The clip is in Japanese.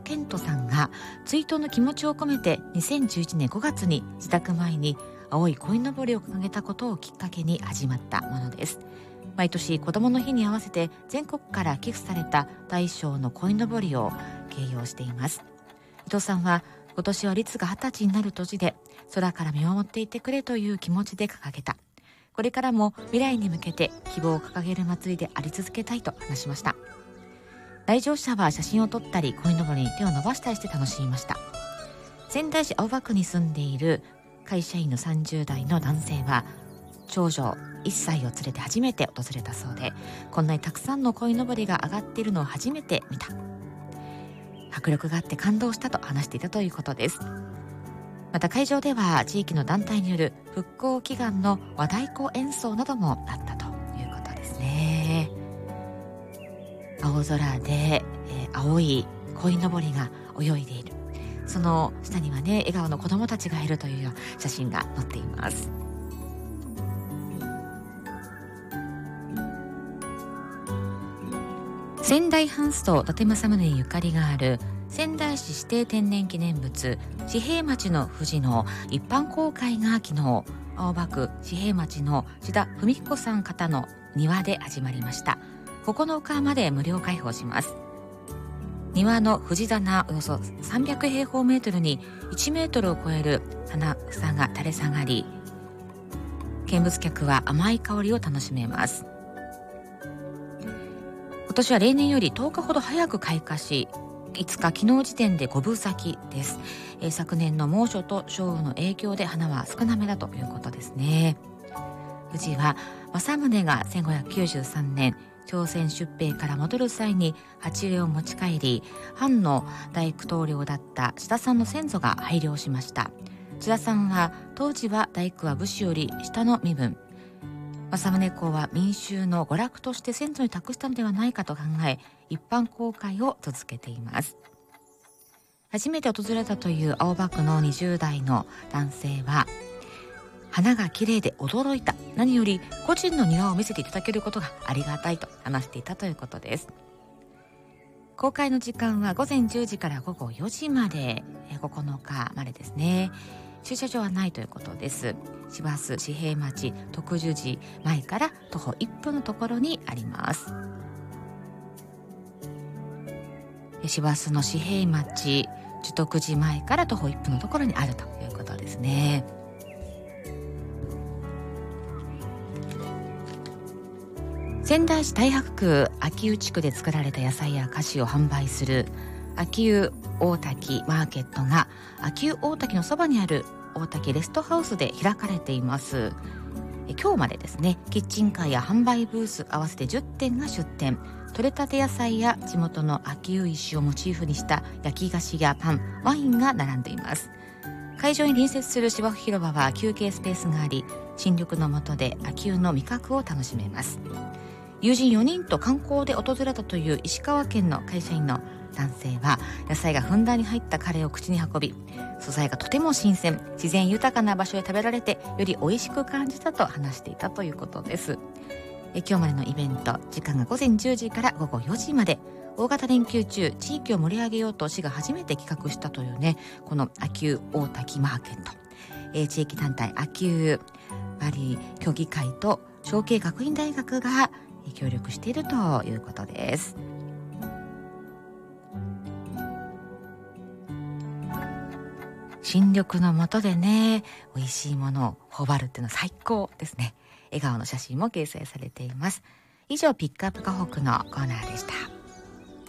健人さんが追悼の気持ちを込めて2011年5月に自宅前に青い鯉のぼりを掲げたことをきっかけに始まったものです。毎年子どもの日に合わせて全国から寄付された大小の鯉のぼりを掲揚しています。伊藤さんは今年は律が20歳になる年で空から見守っていてくれという気持ちで掲げた。これからも未来に向けて希望を掲げる祭りであり続けたいと話しました。来場者は写真を撮ったり鯉のぼりに手を伸ばしたりして楽しみました。仙台市青葉区に住んでいる会社員の30代の男性は長女1歳を連れて初めて訪れたそうで、こんなにたくさんの鯉のぼりが上がっているのを初めて見た、迫力があって感動したと話していたということです。また会場では地域の団体による復興祈願の和太鼓演奏などもあったということですね。青空で、青い鯉のぼりが泳いでいる、その下にはね笑顔の子どもたちがいるという写真が載っています。仙台ハンスと伊達政宗にゆかりがある仙台市指定天然記念物四平町の藤の一般公開が昨日、青葉区四平町の志田文彦さん方の庭で始まりました。9日まで無料開放します。庭の藤棚およそ300平方メートルに1メートルを超える花房が垂れ下がり、見物客は甘い香りを楽しめます。今年は例年より10日ほど早く開花し、5日昨日時点で5分咲きです。昨年の猛暑と少雨の影響で花は少なめだということですね。藤は政宗が1593年朝鮮出兵から戻る際に鉢植えを持ち帰り、藩の大工棟梁だった志田さんの先祖が拝領しました。志田さんは当時は大工は武士より下の身分、政宗公は民衆の娯楽として先祖に託したのではないかと考え、一般公開を続けています。初めて訪れたという青葉区の20代の男性は、花が綺麗で驚いた、何より個人の庭を見せていただけることがありがたいと話していたということです。公開の時間は午前10時から午後4時まで、9日までですね。駐車場はないということです。市バス四平町徳寿寺前から徒歩1分のところにあります。市バスの四平町寿徳寺前から徒歩1分のところにあるということですね。仙台市太白区秋保地区で作られた野菜や菓子を販売する秋保大滝マーケットが秋保大滝のそばにある大滝レストハウスで開かれています。今日までですね、キッチンカーや販売ブース合わせて10店が出店、取れたて野菜や地元の秋保石をモチーフにした焼き菓子やパン、ワインが並んでいます。会場に隣接する芝生広場は休憩スペースがあり、新緑の下で秋保の味覚を楽しめます。友人4人と観光で訪れたという石川県の会社員の男性は、野菜がふんだんに入ったカレーを口に運び、素材がとても新鮮、自然豊かな場所で食べられてより美味しく感じたと話していたということです。今日までのイベント時間が午前10時から午後4時まで、大型連休中地域を盛り上げようと市が初めて企画したというね、この秋保大滝マーケット、地域団体秋保バリ協議会と承継学院大学が協力しているということです。新緑の下でね、美味しいものを頬張るっていうのは最高ですね。笑顔の写真も掲載されています。以上、ピックアップ河北のコーナーでした。